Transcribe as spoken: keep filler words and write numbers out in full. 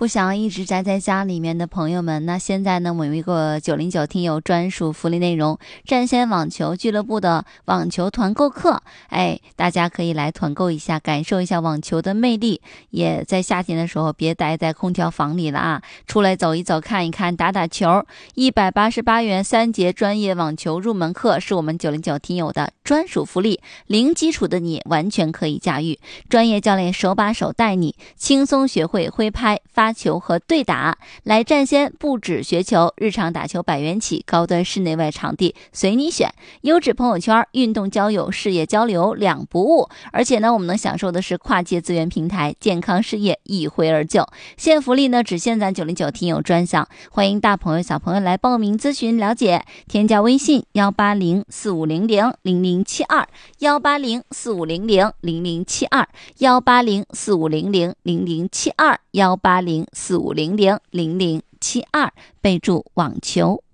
不想一直宅在家里面的朋友们，那现在呢，我们有一个九零九听友专属福利内容，战仙网球俱乐部的网球团购课，哎，大家可以来团购一下，感受一下网球的魅力。也在夏天的时候，别待在空调房里了啊，出来走一走，看一看，打打球。一百八十八元三节专业网球入门课是我们九零九听友的专属福利，零基础的你完全可以驾驭，专业教练手把手带你，轻松学会挥拍、发球和对打。来战仙不止学球，日常打球百元起，高端室内外场地随你选，优质朋友圈、运动交友、事业交流两不误。而且呢，我们能享受的是跨界资源平台，健康事业一挥而就。现福利呢只限咱九零九听友专享，欢迎大朋友小朋友来报名咨询了解，添加微信幺八零四五零零零零七二幺八零四五零零零零七二幺八零四五零零零零七二幺八零四五零零零零七二，备注网球。